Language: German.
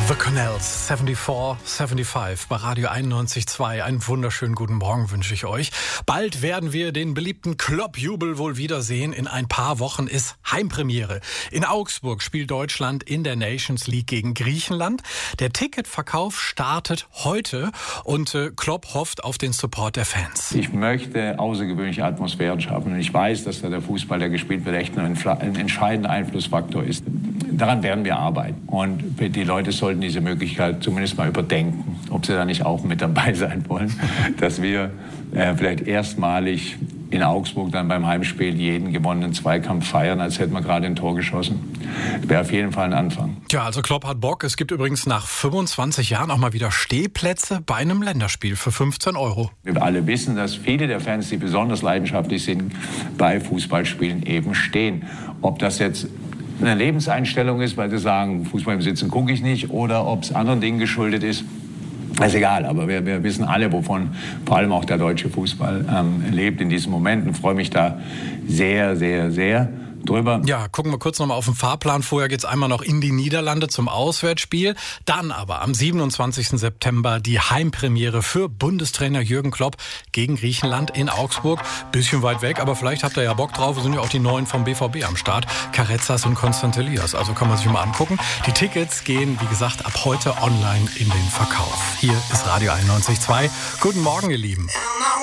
The Connells, 74, 75 bei Radio 91.2. Einen wunderschönen guten Morgen wünsche ich euch. Bald werden wir den beliebten Klopp-Jubel wohl wiedersehen. In ein paar Wochen ist Heimpremiere. In Augsburg spielt Deutschland in der Nations League gegen Griechenland. Der Ticketverkauf startet heute und Klopp hofft auf den Support der Fans. Ich möchte außergewöhnliche Atmosphären schaffen und ich weiß, dass da der Fußball, der gespielt wird, echt ein entscheidender Einflussfaktor ist. Daran werden wir arbeiten und die Leute sollten diese Möglichkeit zumindest mal überdenken, ob sie da nicht auch mit dabei sein wollen, dass wir vielleicht erstmalig in Augsburg dann beim Heimspiel jeden gewonnenen Zweikampf feiern, als hätten wir gerade ein Tor geschossen. Das wäre auf jeden Fall ein Anfang. Ja, also Klopp hat Bock. Es gibt übrigens nach 25 Jahren auch mal wieder Stehplätze bei einem Länderspiel für 15 €. Wir alle wissen, dass viele der Fans, die besonders leidenschaftlich sind, bei Fußballspielen eben stehen. Ob das jetzt eine Lebenseinstellung ist, weil sie sagen, Fußball im Sitzen gucke ich nicht, oder ob es anderen Dingen geschuldet ist, ist egal. Aber wir wissen alle, wovon vor allem auch der deutsche Fußball lebt in diesen Momenten. Ich freue mich da sehr, sehr, sehr drüber. Ja, gucken wir kurz nochmal auf den Fahrplan. Vorher geht's einmal noch in die Niederlande zum Auswärtsspiel. Dann aber am 27. September die Heimpremiere für Bundestrainer Jürgen Klopp gegen Griechenland in Augsburg. Bisschen weit weg, aber vielleicht habt ihr ja Bock drauf. Es sind ja auch die Neuen vom BVB am Start. Karetzas und Konstantelias. Also kann man sich mal angucken. Die Tickets gehen, wie gesagt, ab heute online in den Verkauf. Hier ist Radio 91.2. Guten Morgen, ihr Lieben.